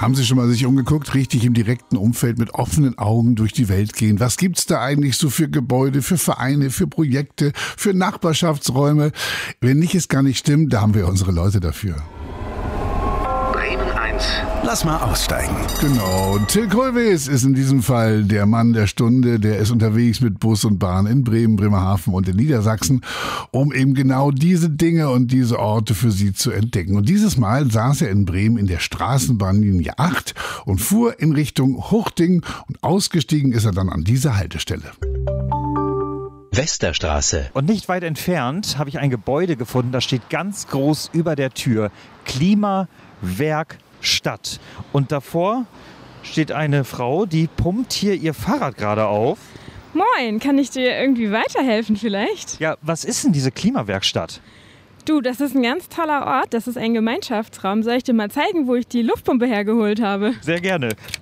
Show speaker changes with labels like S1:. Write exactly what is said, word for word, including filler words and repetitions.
S1: Haben Sie schon mal sich umgeguckt, richtig im direkten Umfeld mit offenen Augen durch die Welt gehen? Was gibt's da eigentlich so für Gebäude, für Vereine, für Projekte, für Nachbarschaftsräume? Wenn nicht, es gar nicht stimmt, da haben wir unsere Leute dafür.
S2: Bremen eins. Lass mal aussteigen.
S1: Genau, Till Kohlwees ist in diesem Fall der Mann der Stunde. Der ist unterwegs mit Bus und Bahn in Bremen, Bremerhaven und in Niedersachsen, um eben genau diese Dinge und diese Orte für Sie zu entdecken. Und dieses Mal saß er in Bremen in der Straßenbahnlinie acht und fuhr in Richtung Huchting. Und ausgestiegen ist er dann an dieser Haltestelle.
S3: Westerstraße.
S4: Und nicht weit entfernt habe ich ein Gebäude gefunden, das steht ganz groß über der Tür. Klimawerk Stadt. Und davor steht eine Frau, die pumpt hier ihr Fahrrad gerade auf.
S5: Moin, kann ich dir irgendwie weiterhelfen vielleicht?
S4: Ja, was ist denn diese Klimawerkstatt?
S5: Du, das ist ein ganz toller Ort, das ist ein Gemeinschaftsraum. Soll ich dir mal zeigen, wo ich die Luftpumpe hergeholt habe?
S4: Sehr gerne.